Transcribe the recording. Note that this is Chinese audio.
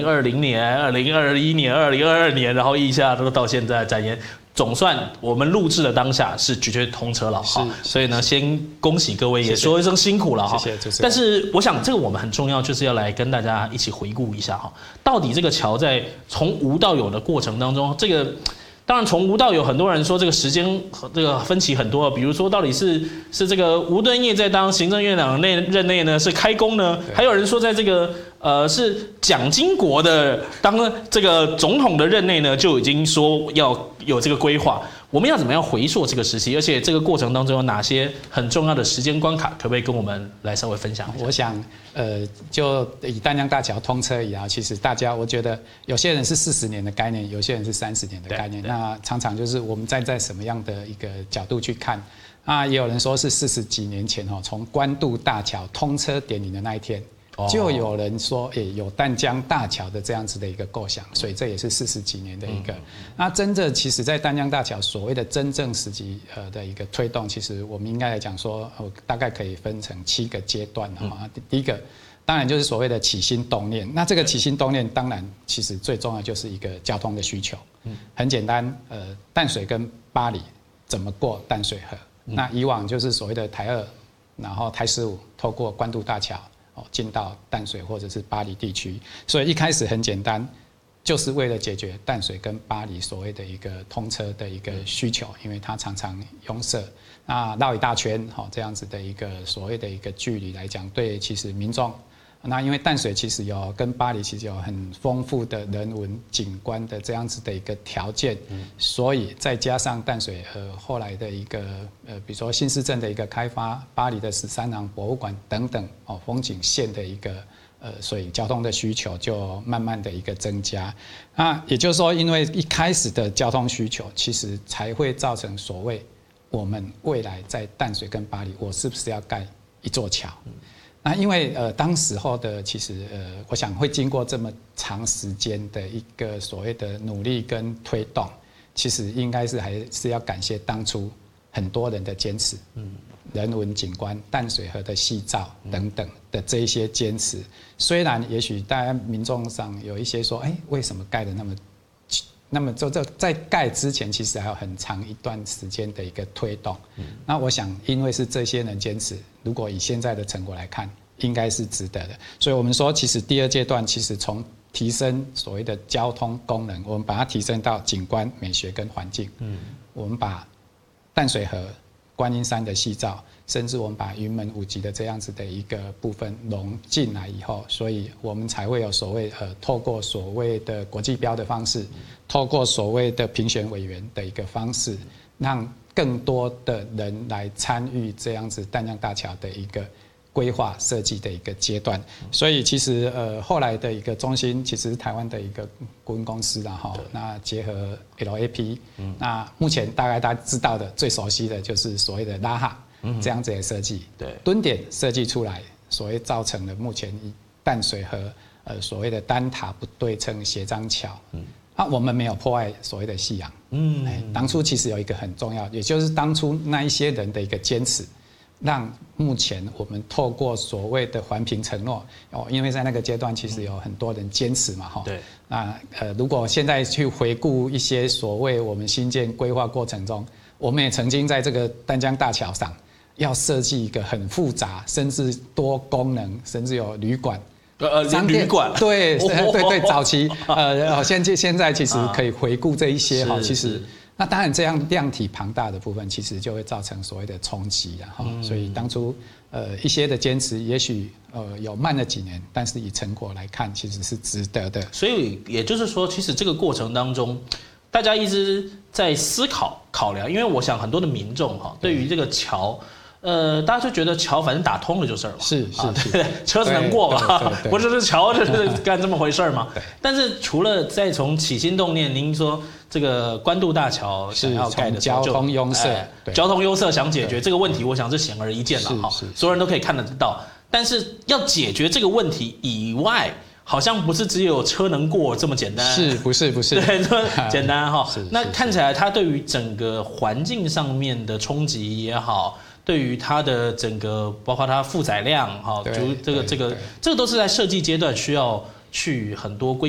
2020年、2021年、2022年，然后一下都到现在展延。总算我们录制的当下是绝对通车了哈，所以呢，先恭喜各位，也说一声辛苦了哈。 谢谢。 但是我想这个我们很重要，就是要来跟大家一起回顾一下哈，到底这个桥在从无到有的过程当中，这个当然从无到有，很多人说这个时间这个分歧很多，比如说到底是这个吴敦义在当行政院长任内呢是开工呢，还有人说在这个是蒋经国的当这个总统的任内呢就已经说要有这个规划，我们要怎么样回溯这个时期？而且这个过程当中有哪些很重要的时间关卡，可不可以跟我们来稍微分享一下？ 我想，就以淡江大桥通车以来，其实大家我觉得有些人是40年的概念，有些人是30年的概念。那常常就是我们站在什么样的一个角度去看？啊，也有人说是40几年前哈，从关渡大桥通车典礼的那一天。就有人说，有淡江大桥的这样子的一个构想，所以这也是40几年的一个。那真正其实，在淡江大桥所谓的真正时期的一个推动，其实我们应该来讲说，大概可以分成7个阶段啊。第一个，当然就是所谓的起心动念。那这个起心动念，当然其实最重要就是一个交通的需求。很简单，淡水跟巴黎怎么过淡水河？那以往就是所谓的台2，然后台15透过关渡大桥。进到淡水或者是巴黎地区，所以一开始很简单，就是为了解决淡水跟巴黎所谓的一个通车的一个需求，因为它常常拥塞，那绕一大圈，这样子的一个所谓的一个距离来讲，对其实民众。那因为淡水其实跟巴黎其实有很丰富的人文景观的这样子的一个条件，所以再加上淡水后来的一个比如说新市镇的一个开发，巴黎的13行博物馆等等风景线的一个所以交通的需求就慢慢的一个增加。那也就是说，因为一开始的交通需求，其实才会造成所谓我们未来在淡水跟巴黎，我是不是要盖一座桥？那因为当时候的其实我想会经过这么长时间的一个所谓的努力跟推动，其实应该是还是要感谢当初很多人的坚持，人文景观、淡水河的夕照等等的这一些坚持。虽然也许大家民众上有一些说，为什么盖的那么就在盖之前，其实还有很长一段时间的一个推动。那我想，因为是这些人坚持，如果以现在的成果来看，应该是值得的。所以我们说，其实第2阶段，其实从提升所谓的交通功能，我们把它提升到景观、美学跟环境。我们把淡水河、观音山的夕照，甚至我们把云门舞集的这样子的一个部分融进来以后，所以我们才会有所谓透过所谓的国际标的方式，透过所谓的评选委员的一个方式，让更多的人来参与这样子淡江大桥的一个规划设计的一个阶段。所以其实后来的一个中心其实是台湾的一个顾问公司啦哈，那结合 LAP，那目前大概大家知道的最熟悉的就是所谓的拉哈这样子的设计，蹲点设计出来，所谓造成了目前以淡水河所谓的单塔不对称斜张桥，我们没有破坏所谓的夕阳，当初其实有一个很重要，也就是当初那一些人的一个坚持。让目前我们透过所谓的环评承诺，因为在那个阶段其实有很多人坚持嘛，哈。对。那如果现在去回顾一些所谓我们新建规划过程中，我们也曾经在这个淡江大桥上要设计一个很复杂，甚至多功能，甚至有旅馆。 旅馆。 对，早期现在其实可以回顾这一些哈，其实。那当然，这样量体庞大的部分，其实就会造成所谓的冲击了哈。所以当初一些的坚持，也许有慢了几年，但是以成果来看，其实是值得的。 所以也就是说，其实这个过程当中，大家一直在思考量，因为我想很多的民众哈，对于这个桥。大家就觉得桥反正打通了就是了嘛， 是， 对，车子能过嘛，不就是桥就是干这么回事嘛。但是除了再从起心动念，您说这个关渡大桥想要盖的时候， 交通拥塞， 交通拥塞想解决这个问题，我想是显而易见了哈，所有人都可以看得到。但是要解决这个问题以外，好像不是只有车能过这么简单， 不是， 对，这么简单哈。那看起来它对于整个环境上面的冲击也好。对于它的整个，包括它负载量，哈，就这个都是在设计阶段需要去很多规。